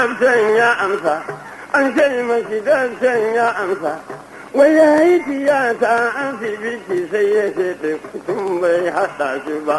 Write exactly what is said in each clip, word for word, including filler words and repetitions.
ya amsa an sai maki dan ya amsa wai ya yi tiyata an asibiti sai ya ce tun bai haɗa shi ba.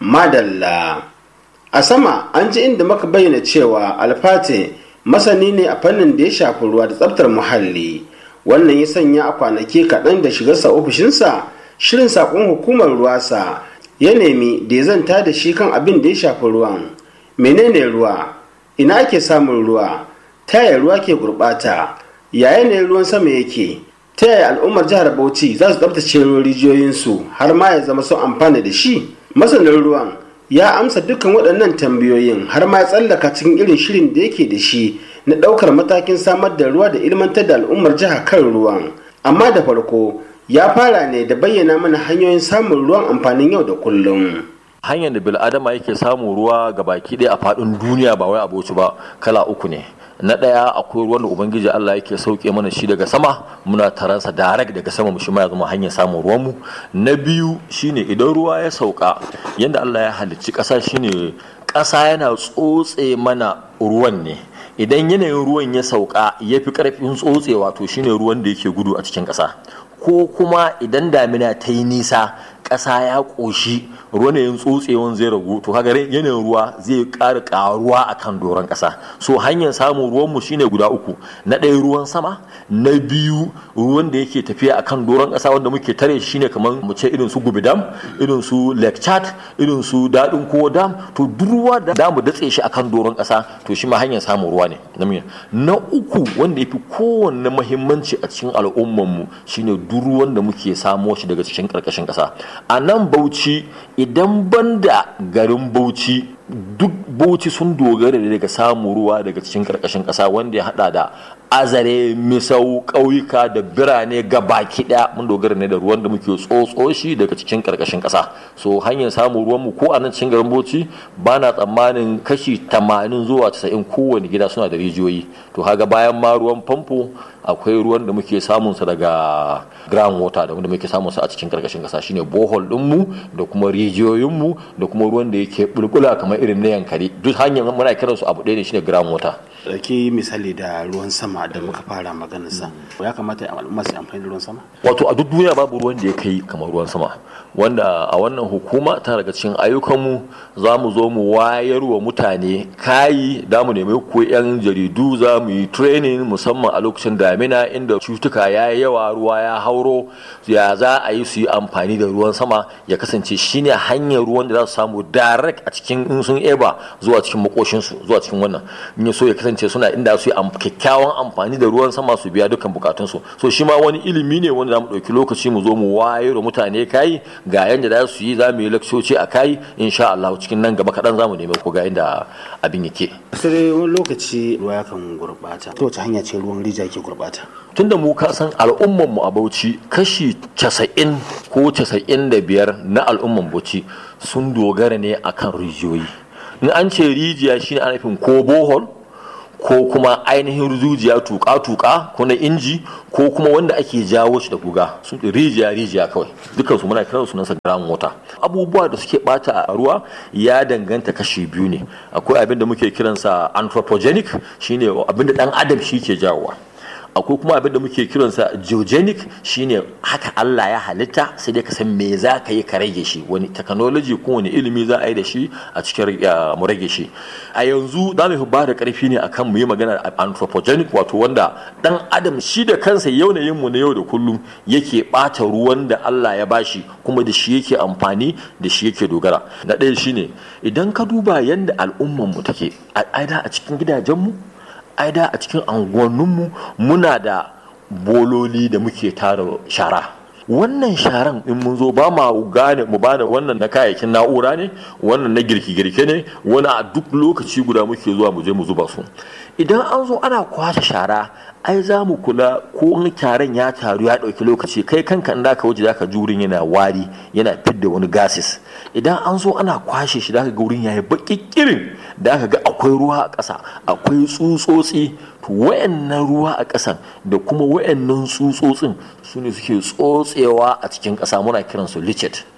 Madalla a sama an ji inda maka bayyana cewa Alfate masani ne a fannin da ya shafi ruwa da tsaftar muhalli. Wannan ya sanya a kwanaki kaɗan da shigarsa ofishinsa shirin saƙon hukumar ruwasa ya nemi da ya zanta da shi kan abin da ya shafi ruwan. Menene ruwa? Ina ake samun ruwa? Ta yaya ruwa ke gurɓata? Yaya ne ruwan sama yake? Ta yaya al'ummar jihar Bauchi za su tsabtace rijiyoyinsu har ma ya zama sun amfana da shi? Masanin ruwan ya amsa dukkan waɗannan tambayoyin har ma ya tsallaka cikin irin shirin da yake da shi na ɗaukar matakin samar da ruwa da ilmantar da al'ummar jihar kan ruwan. Amma da farko ya fara ne da bayyana mana hanyoyin samun ruwan amfanin yau da kullum. Hanyar da bil'adama yake samun ruwa ga baki ɗaya a faɗin duniya ba wai a Bauchi ba kala uku ne. Na ɗaya akwai ruwan da Ubangiji Allah yake sauke mana shi daga sama muna taransa direct daga sama mu shi ma ya zama hanyar samun ruwanmu. Na biyu shine idan ruwa ya sauka yanda Allah ya halicci ƙasa shine ƙasa yana tsotse mana ruwan ne. Idan yanayin ruwan ya sauka ya fi ƙarfin tsotsewa to shine ruwan da yake gudu a cikin ƙasa. Ko kuma idan damina ta yi nisa ƙasa ya ƙoshi ruwanayin tsotsewan zai ragu to kaga yanayin ruwa zai ƙara ƙaruwa akan doron ƙasa. So hanyar samun ruwanmu shine guda uku. Na ɗaya ruwan sama, na biyu ruwan da yake tafiya akan doron ƙasa wanda muke tare shi shine kamar mu ce irin su Gubi Dam, irin su Lake Chad, irin su Daɗin Kowa Dam, to duk ruwa da damu datse shi akan doron ƙasa to shi ma hanyar samun ruwa ne. Na uku wanda yafi kowanne muhimmanci a cikin al'ummarmu shine duk ruwan da muke samo shi daga cikin ƙarƙashin ƙasa. A nan Bauchi idan banda garin Bauchi duk Bauchi sun dogara daga samun ruwa daga cikin karkashin ƙasa wanda ya hada da Azare, Misau, ƙauyuka da birane gabaki ɗaya mun dogara ne da ruwan da muke tsotso shi daga cikin karkashin ƙasa. So hanyar samun ruwan mu ko a nan cikin garin Bauchi ba na tsammanin kashi tamanin zuwa casa'in kowane gida suna da rijiyoyi. To haga bayan ma ruwan famfo akwai ruwan da muke samun sa daga ground water da wanda muke samun sa a cikin karkashin ƙasa shine bohol din mu da kuma rijiyoyin mu da kuma ruwan da yake bulbula kamar irin na Yankari duk hanyar muna kiransu abu ɗaya ne shine ground water. Dauki misali da ruwan sama da muka fara maganar sa ya kamata al'umma su amfani da ruwan sama. Wato a duk duniya babu ruwan da ya kai kamar ruwan sama wanda a wannan hukuma ta daga cikin ayyukanmu za mu zo mu wayar wa mutane kayi da mu nemi ko yan jaridu za mu yi training musamman a lokacin damina inda cutuka ya yi yawa ruwa ya hauro ya za a yi su yi amfani da ruwan sama ya kasance shine hanyar ruwan da za su samu direct a cikin in sun eba zuwa cikin makoshinsu zuwa cikin wannan in so ya kasance suna inda su yi kyakkyawan amfani da ruwan sama su biya dukkan bukatunsu. So shi ma wani ilimi ne wanda za mu ɗauki lokaci mu zo mu wayar wa mutane kayi ga yanda za su yi za mu yi lakcoci a kai insha Allah cikin nan gaba kaɗan za mu nemi ko ga yanda abin yake. Sai wani lokaci ruwa yakan gurɓata. Ta wace hanya ce ruwan rijiya ke gurɓata? Tunda mu ka san al'umman mu a Bauchi kashi casa'in ko casa'in da biyar na al'umman Bauchi sun dogara ne akan rijiyoyi. In an ce rijiya shine ana nufin ko bohol ko kuma ainihin rijiya tuka-tuka ko na inji ko kuma wanda ake jawo shi da guga sun rijiya rijiya kawai dukkan su muna kiran su nan ground water. Abubuwa da suke bata a ruwa ya danganta kashi biyu ne. Akwai abin da muke kiransa anthropogenic shine abin da dan adam shi ke jawowa. Akwai kuma abin da muke kiransa geogenic shine haka Allah ya halitta sai dai ka san me za ka yi ka rage shi wani technology ko wani ilimi za a yi da shi a cikin mu rage shi. A yanzu za mu ba da karfi ne akan mu yi magana anthropogenic wato wanda dan adam shi da kansa yanayin mu na yau da kullum yake bata ruwan da Allah ya bashi kuma da shi yake amfani da shi yake dogara. Na ɗaya shine idan ka duba yanda al'umman mu take a cikin gidajen mu aida a cikin anguwanninmu muna da bololi da muke tara shara. Wannan sharan in mun zo ba ma gane mu bada wannan na kayayyakin na'ura ne wannan na girki-girke ne wani a duk lokaci guda muke zuwa mu je mu zuba su. Idan an zo ana kwashe shara ai za mu kula ko in taron ya taru ya ɗauki lokaci kai kanka in da ka waje zaka ji wurin yana wari yana fidda wani gases. Idan an zo ana kwashe shi zaka ga wurin yayi baki kirin da aka ga akwai ruwa a ƙasa akwai tsutsotsi to wayannan ruwa a ƙasan da kuma wayannan tsutsotsin su ne suke tsotsewa a cikin ƙasa muna kiransu lichet.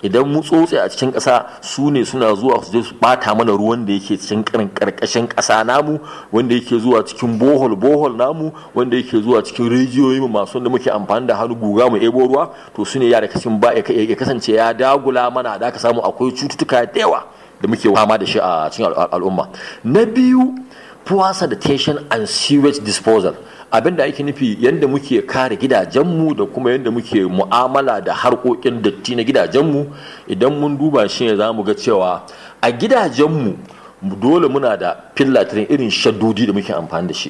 idan mu tsotse a cikin ƙasa su ne suna zuwa su je su bata mana ruwan da yake cikin karkashin ƙasa namu, wanda yake zuwa cikin bohol bohol namu, wanda yake zuwa cikin rijiyoyi mu masu da muke amfani da hannu guga mu ebo ruwa, to su ne ya da kashin ba ya kasance ya dagula mana da aka samu akwai cututtuka da yawa da muke fama da shi a cikin al'umma. Na biyu, poor sanitation and sewage disposal. Abin da ake nufi yadda muke kare gidajenmu da kuma yadda muke mu'amala da harkokin datti na gidajenmu. Idan mun duba shi ne za mu ga cewa a gidajenmu dole muna da fillatirin irin shaddodi da muke amfani da shi.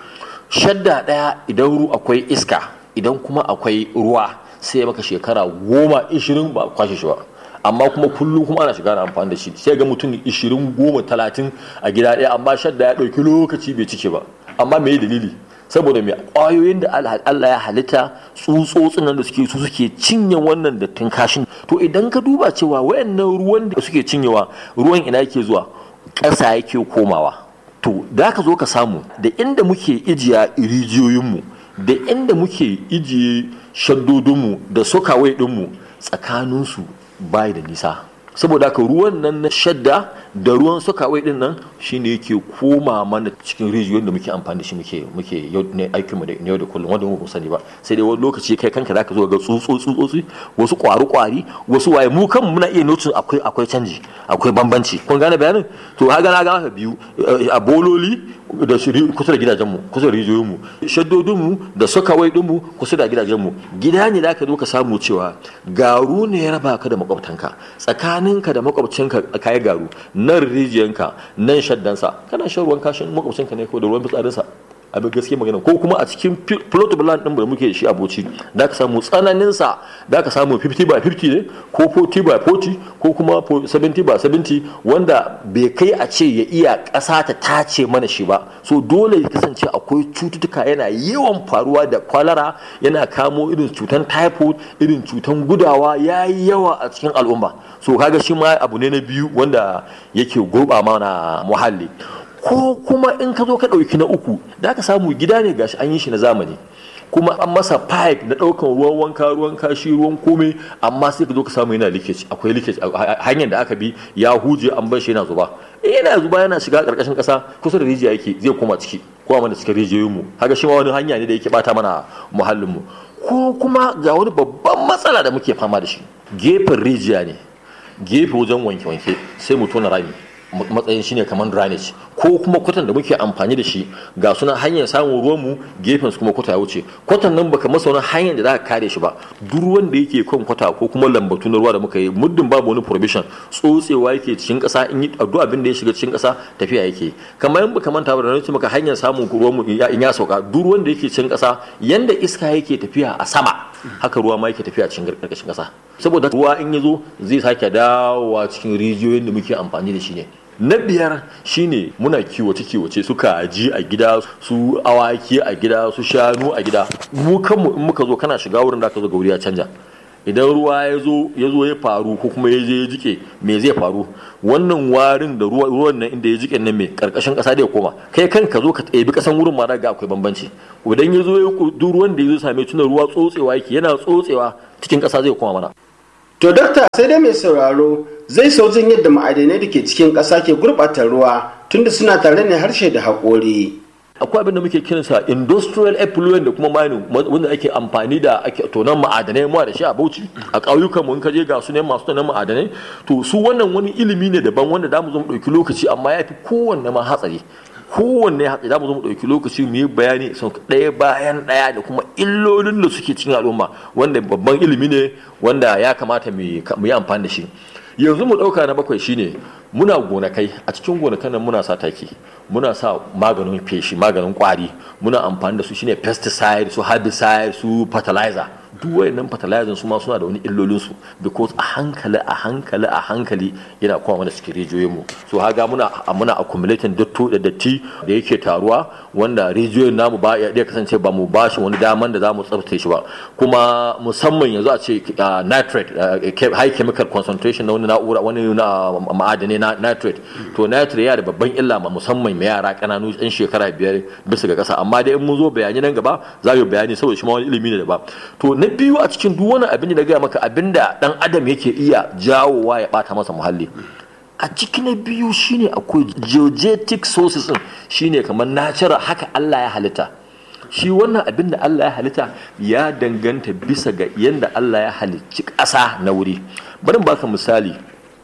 Shadda ɗaya idan ru akwai iska, idan kuma akwai ruwa sai maka shekara goma ishirin ba kwashe shi ba, amma kuma kullum kuma ana shiga na amfani da shi. Sai ga mutum ishirin goma talatin a gida ɗaya, amma shadda ya ɗauki lokaci bai cike ba. Amma me dalili? Saboda mai ƙwayoyin da Allah ya halitta, tsutsotsin nan da suke su suke cinye wannan dattin kashin. To idan ka duba cewa wayannan ruwan da suke cinyewa, ruwan ina yake zuwa? Ƙasa yake komawa. To da ka zo ka samu da inda muke ijiya rijiyoyinmu, da inda muke ijiye shaddodinmu da sokawai ɗinmu, tsakaninsu bai da nisa. Saboda haka ruwan nan na shadda da ruwan sokawai din nan shine yake koma mana cikin rijiyoyin da muke amfani da shi muke muke yau ne aikin mu da yau da kullum, wanda mu sani ba. Sai dai wani lokaci kai kanka zaka zo ga tsutsotsi tsutsotsi, wasu kwaru kwari, wasu waye, mu kanmu muna iya notin akwai akwai canji, akwai bambanci. Kun gane bayanin? To haga na ga biyu a bololi da kusa da gidajenmu, kusa da rijiyoyinmu, shaddodinmu da sokawai dinmu kusa da gidajenmu. Gida ne da ka zo ka samu cewa garu ne ya raba ka da makwabtanka, tsakaninka da makwabcinka kayi garu, nan rijiyanka nan shaddansa, kana shan ruwan kashin makwabcinka ne ko da ruwan fitsarinsa. Abin gaske magana. Ko kuma a cikin plot of land din da muke shi a Bauchi, da ka samu tsananin sa da ka samu fifty by fifty ne ko forty by forty ko kuma seventy by seventy, wanda bai kai a ce ya iya ƙasa ta tace mana shi ba. So dole ya kasance akwai cututtuka yana yawan faruwa da kwalara, yana kamo irin cutan typhoid, irin cutan gudawa yayi yawa a cikin al'umma. So kaga shi ma abu ne na biyu wanda yake gurɓa mana muhalli. Ko kuma in ka zo ka ɗauki na uku, da ka samu gida ne gashi an yi shi na zamani, kuma an masa pipe na ɗaukan ruwan wanka, ruwan kashi, ruwan komai, amma sai ka zo ka samu yana leakage, akwai leakage, hanyar da aka bi ya huje an bar shi yana zuba. Yana zuba yana shiga ƙarƙashin ƙasa, kusa da rijiya yake zai koma ciki, ko mana cikin rijiyoyinmu. Haka shi ma wani hanya ne da yake bata mana muhallinmu. Ko kuma ga wani babban matsala da muke fama da shi, gefen rijiya ne, gefe wajen wanke-wanke sai mu tona rami, matsayin shine kamar drainage, ko kuma kwatan da muke amfani da shi ga sunan hanyar samun ruwanmu, gefen su kuma kwata ya wuce. Kwatan nan baka masa wani hanyar da za ka kare shi ba. Duk ruwan da yake kan kwata ko kuma lambatu na ruwa da muka yi, muddin babu wani provision, tsotsewa yake cikin ƙasa. In yi duk abin da ya shiga cikin ƙasa tafiya yake. Kamar in baka manta ba da nace maka hanyar samun ruwanmu in ya sauka, duk ruwan da yake cikin ƙasa, yanda iska yake tafiya a sama, haka ruwa ma yake tafiya cikin ƙarƙashin ƙasa. Saboda ruwa in ya zo zai sake dawowa cikin rijiyoyin da muke amfani da shi ne. Na biyar shine muna kiwace-kiwace, su kaji a gida, su awaki a gida, su shanu a gida. Mu kanmu in muka zo kana shiga wurin da aka zo ga wuri ya canja. Idan ruwa ya zo ya zo ya faru ko kuma ya je ya jike, me zai faru? Wannan warin da ruwa ruwan nan inda ya jike nan me karkashin kasa da ya koma. Kai kanka zo ka tsebi kasan wurin ma daga akwai bambanci. Idan ya zo ya duk ruwan da ya zo same tunan ruwa tsotsewa yake, yana tsotsewa cikin kasa zai koma mana. To dakta, sai dai mai sauraro zai so jin yadda ma'adanai da ke cikin ƙasa ke gurɓata ruwa tunda suna tare ne harshe da haƙori. Akwai abin da muke kiransa industrial effluent da kuma mining, wanda ake amfani da ake tonan ma'adanai mu da shi a Bauchi, a ƙauyukan mu in kaje ga su ne masu tonan ma'adanai. To su wannan wani ilimi ne daban wanda da mu zo mu ɗauki lokaci, amma ya fi kowanne ma hatsari. Kowanne hatsari da mu zo mu ɗauki lokaci mu yi bayani sau ɗaya bayan ɗaya da kuma illolin da suke cikin al'umma, wanda babban ilimi ne wanda ya kamata mu yi amfani da shi. Yanzu mu ɗauka na bakwai shine muna gonakai, a cikin gonakan nan muna sa taki, muna sa maganin feshi, maganin kwari, muna amfani da su shine pesticide, su herbicide, su fertilizer. Duk wayannan fertilizer su ma suna da wani illolin su, because a hankali a hankali a hankali yana kuma mana cikin rijiyoyin mu. So haga muna muna accumulating datto da datti da yake taruwa, wanda rijiyoyin namu ba ya kasance ba mu bashi wani daman da zamu tsaftace shi ba. Kuma musamman yanzu a ce nitrate, high chemical concentration na wani na'ura, wani na ma'adanai na nitrate. To nitrate yana da babban illa ma musamman mai yara kananu yan shekara biyar bisa ga kasa. Amma dai in mun zo bayani nan gaba za mu bayani saboda shi ma wani ilimi ne da ba. To na biyu a cikin duk wani abin da na gaya maka abin da dan adam yake iya jawowa ya bata masa muhalli, a ciki na biyu shine akwai geogetic sources din, shine kamar natural haka Allah ya halitta. Shi wannan abin da Allah ya halitta ya danganta bisa ga yadda Allah ya halicci ƙasa na wuri. Bari baka misali,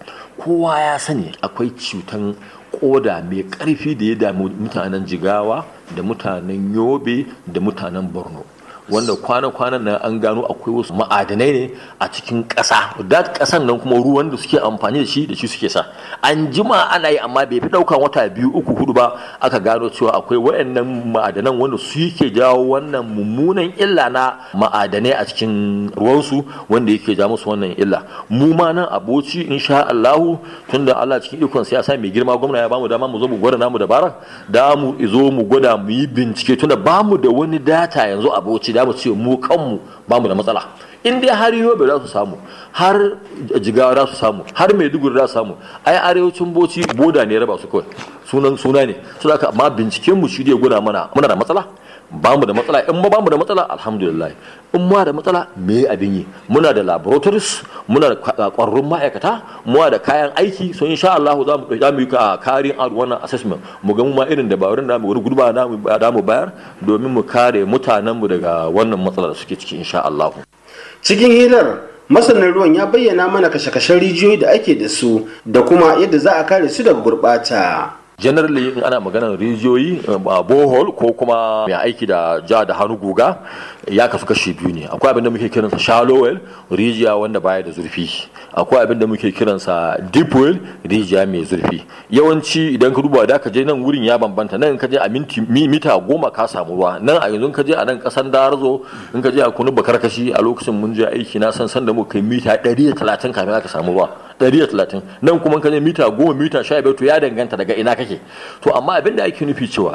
kowa ya sani akwai cutan koda mai ƙarfi da ya damu mutanen Jigawa da mutanen Yobe da mutanen Borno, wanda kwana-kwanan nan an gano akwai wasu ma'adanai ne a cikin ƙasa, da ƙasan nan kuma ruwan da suke amfani da shi da shi suke sa. An jima ana yi amma bai fi ɗaukan wata biyu uku hudu ba aka gano cewa akwai waɗannan ma'adanan wanda su yake jawo wannan mummunan illa na ma'adanai a cikin ruwansu wanda yake ja musu wannan illa. Mu ma nan a Bauchi insha Allahu, tunda Allah cikin ikon siyasa mai girma gwamna ya bamu dama mu zo mu gwada namu dabaran, da mu izo mu gwada mu yi bincike, tunda bamu da wani data yanzu a Bauchi da mu ce mu kanmu bamu da matsala. In dai har Yobe za su samu, har Jigawa za su samu, har Maiduguri za su samu, ai arewacin Bauchi boda ne raba su kawai, sunan suna ne. So haka amma binciken mu shi dai gwada mana muna da matsala, bamu da matsala. In ma bamu da matsala alhamdulillah, in ma da matsala me abin yi, muna da laboratories, muna da kwararrun ma'aikata, muna da kayan aiki. So insha Allah za mu za mu yi karin out wannan assessment, mu ga mu ma irin dabarun da mu wani gurba da mu da mu bayar domin mu kare mutanen mu daga wannan matsalar da suke ciki insha Allah. Cikin hirar, masanin ruwan ya bayyana mana kashe-kashen rijiyoyi da ake da su da kuma yadda za a kare su daga gurɓata. Generally in ana maganar rijiyoyi a bohol ko kuma mai aiki da ja da hannu guga ya kasu kashi biyu ne. Akwai abin da muke kiransa shallow well, rijiya wanda baya da zurfi. Akwai abin da muke kiransa deep well, rijiya mai zurfi. Yawanci idan ka duba da ka je nan wurin ya bambanta, nan ka je a minti mita goma ka samu ruwa, nan a yanzu ka je a nan kasan Darazo, in ka je a Kunu Bakarkashi a lokacin mun je aiki na san san da muka kai mita ɗari da talatin kafin aka samu ruwa. ɗari da talatin, nan kuma ka je mita goma mita sha biyar, to ya danganta daga ina kake. To amma abin da ake nufi cewa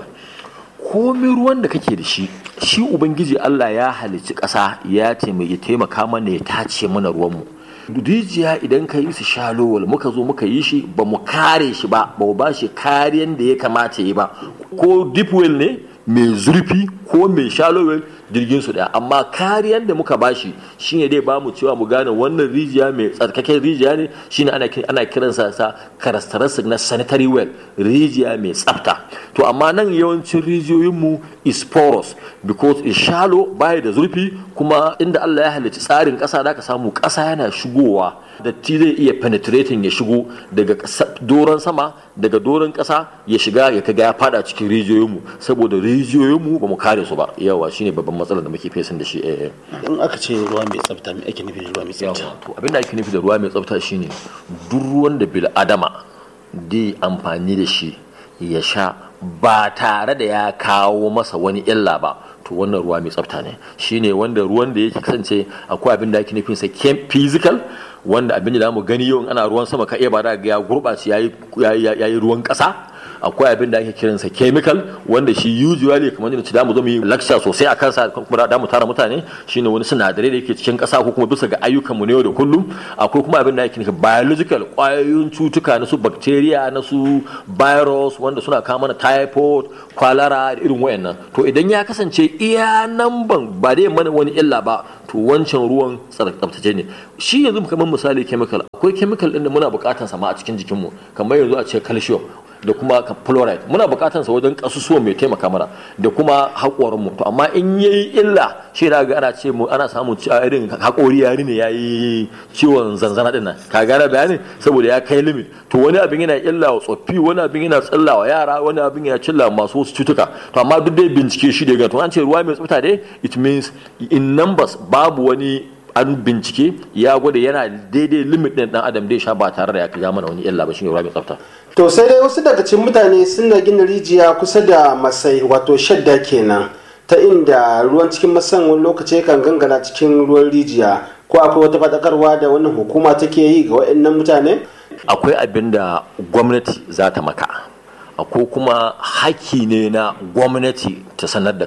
komai ruwan da kake da shi, shi Ubangiji Allah ya halicci ƙasa ya taimaka mana ya tace mana ruwanmu. Rijiya idan ka yi su shalowal muka zo muka yi shi ba mu kare shi ba, ba mu ba shi kariyan da ya kamata yi ba, ko deep well ne mai zurfi ko mai shallow well jirgin su daya, amma kariyar da muka bashi shine dai bamu cewa mu gane wannan rijiya mai tsarkaken rijiya ne, shine ana ana kiransa sa characteristic na sanitary well, rijiya mai tsafta. To amma nan yawancin rijiyoyin mu is porous because is shallow, baya da zurfi, kuma inda Allah ya halicci tsarin kasa da ka samu kasa yana shigowa, datti zai iya penetrating ya shigo daga doron sama, daga doron kasa ya shiga ya kaga ya fada cikin rijiyoyin mu, saboda rijiyoyin mu ba mu kare su ba. Yawa shine babban matsalar da muke fesin da shi. eh In aka ce ruwa mai tsafta, me ake nufi da ruwa mai tsafta? To abin da ake nufi da ruwa mai tsafta shine duk ruwan da bil adama dai amfani da shi ya sha ba tare da ya kawo masa wani illa ba, to wannan ruwa mai tsafta ne. Shine wanda ruwan da yake kasance akwai abin da ake nufin sa physical, wanda abin da mu gani yau ana ruwan sama ka iya ba da ga ya gurbace yayi yayi ruwan kasa. Akwai abin da ake kiransa chemical, wanda shi usually kamar yadda da mu zo mu yi lecture sosai akan sa kuma da mu tara mutane, shine wani sinadarai da yake cikin kasa ko kuma bisa ga ayyukan mu ne yau da kullum. Akwai kuma abin da ake kiransa biological, kwayoyin cutuka na su bacteria na su virus wanda suna kawo mana typhoid, cholera da irin wayannan. To idan ya kasance iya nan ban ba dai mana wani illa ba, to wancan ruwan tsaftace ne. Shi yanzu kamar misali chemical, akwai chemical din da muna bukatar sa ma a cikin jikin mu, kamar yanzu a ce calcium da kuma fluoride muna bukatar sa wajen kasusuwa mai taimaka mana da kuma haƙorin mu. To amma in yayi illa shi da ga ana ce mu ana samun irin haƙori yari ne yayi ciwon zanzana din nan, ka gane bayani, saboda ya kai limit. To wani abin yana illa wa tsoffi, wani abin yana tsalla wa yara, wani abin yana cilla masu wasu cutuka. To amma duk dai bincike shi da ga to an ce ruwa mai tsafta dai it means in numbers babu wani an bincike ya gwada yana daidai limit ɗin ɗan adam dai sha ba tare da ya kaja mana wani illa ba, shine ruwa mai tsafta. To sai dai wasu daga cikin mutane suna gina rijiya kusa da masai, wato shadda kenan, ta inda ruwan cikin masan wani lokaci kan gangana cikin ruwan rijiya. Ko akwai wata fadakarwa da wannan hukuma take yi ga waɗannan mutane? Akwai abin da gwamnati za ta maka, akwai kuma haƙƙi ne na gwamnati ta sanar da kai.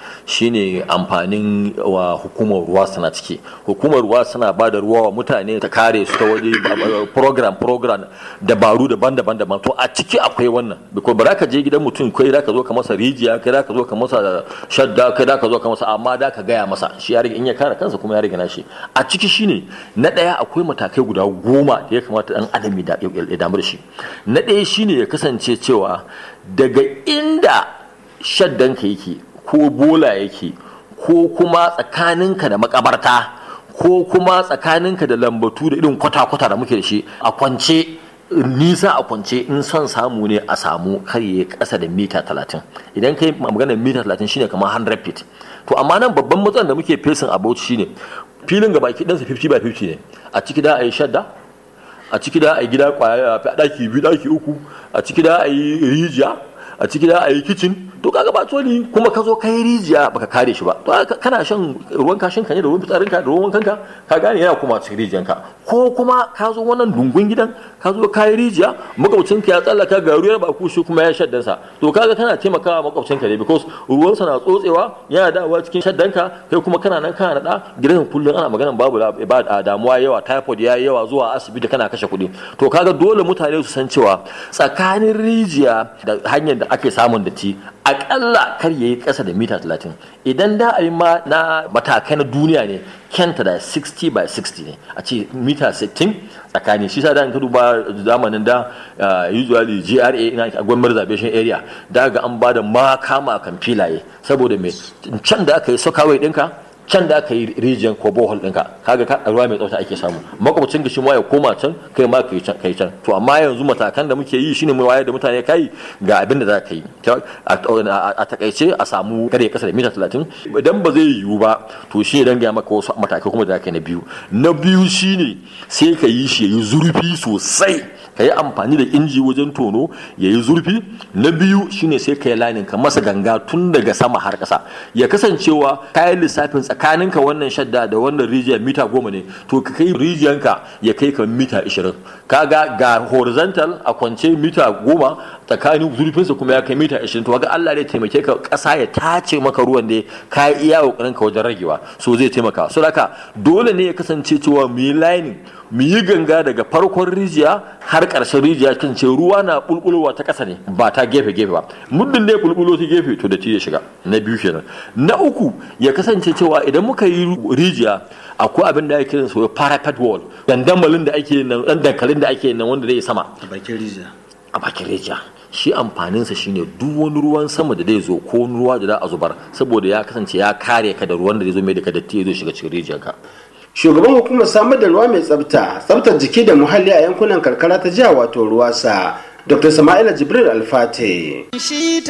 shine amfanin wa hukumar ruwa suna ciki. Hukumar ruwa suna ba da ruwa wa mutane ta kare su ta waje program program dabaru daban-daban daban. To a ciki akwai wannan, because ba za ka je gidan mutum kai da ka zo ka masa rijiya, kai da ka zo ka masa shadda, kai da ka zo ka masa, amma da ka gaya masa shi ya riga in ya kare kansa kuma ya riga nashi. A ciki shine na ɗaya akwai matakai guda goma da ya kamata ɗan adam ya damu da shi. Na ɗaya shine ya kasance cewa daga inda shaddanka yake ko bola yake ko kuma tsakaninka da makabarta ko kuma tsakaninka da lambatu da irin kwata-kwata da muke da shi a kwance, nisa a kwance, in son samu ne a samu karye kasa da mita talatin. Idan kai maganar mita talatin shine kamar one hundred feet. To amma nan babban matsalar da muke fesin a Bauchi shine filin gaba ki ɗansa fifty by fifty ne. A ciki da a yi shadda, a ciki da a yi gida kwaya ɗaki biyu ɗaki uku, a ciki da a yi rijiya, a ciki da a yi kicin. To kaga ba tsoli kuma ka zo ka yi rijiya baka kare shi ba, to kana shan ruwan kashin ka ne da ruwan fitsarin ka da ruwan wankan ka gane yana kuma cikin rijiyan ka. Ko kuma ka zo wannan dungun gidan ka zo ka yi rijiya, makwabcin ka ya tsallaka ga ruwan ba kushi kuma ya shaddan sa, to kaga kana taimakawa makwabcin ka ne, because ruwan sa na tsotsewa yana dawowa cikin shaddan ka, kai kuma kana nan kana da gidan kullun ana maganan babu ba damuwa yawa, typhoid yayi yawa, zuwa asibiti kana kashe kuɗi. To kaga dole mutane su san cewa tsakanin rijiya da hanyar da ake samun datti akalla kar yayi kasa da mita talatin. Idan da a yi ma na matakai na duniya ne, kenta da sixty by sixty ne, a ce mita sittin tsakani. Shi sa da ka duba zamanin da usually G R A ina gwamnati reservation area da ga an bada makama kan filaye, saboda me can da aka yi sokawai ɗinka, can da aka yi rijiyar ko bohol ɗinka, kaga ka ruwa mai tsafta ake samu, makwabcin gashi ma ya koma can, kai ma kai can kai can. To amma yanzu matakan da muke yi shine mu wayar da mutane kai ga abin da za ka yi a takaice a samu kare kasa da mita talatin. Idan ba zai yiwu ba to shi dan ga maka wasu matakai kuma da za ka yi na biyu. Na biyu shine sai ka yi shi yayi zurfi sosai, ka yi amfani da inji wajen tono ya yi zurfi. Na biyu shine sai ka yi lanin ka masa ganga tun daga sama har ƙasa, ya kasancewa kayan lissafin tsakaninka wannan shadda da wannan rijiyar mita goma ne, to ka kai rijiyanka ya kai ka mita ishirin. Kaga ga horizontal a kwance mita goma, tsakanin zurfinsa kuma ya kai mita ishirin. To kaga Allah zai taimake ka, ƙasa ya tace maka ruwan da ka iya kokarin ka wajen ragewa, so zai taimaka. So haka dole ne ya kasance cewa mu yi lining, mu yi ganga daga farkon rijiya har ƙarshen rijiya, kan ce ruwa na bulbulowa ta ƙasa ne ba ta gefe gefe ba. Muddin da ya bulbulo ta gefe to da ya shiga. Na biyu kenan. Na uku ya kasance cewa idan muka yi rijiya akwai abin da ake kiran sa parapet wall, dandamalin da ake nan, dan dankalin da ake nan wanda zai sama a bakin rijiya. A bakin rijiya shi amfaninsa shine duk wani ruwan sama da zai zo ko wani ruwa da za a zubar, saboda ya kasance ya kare ka da ruwan da zai zo mai da ka datti ya zo shiga cikin rijiyarka. Shugaban hukumar samar da ruwa mai tsafta, tsaftar jiki da muhalli a yankunan karkara ta jiha wato Ruwasa, Dr. Sama'ila Jibril Alfate.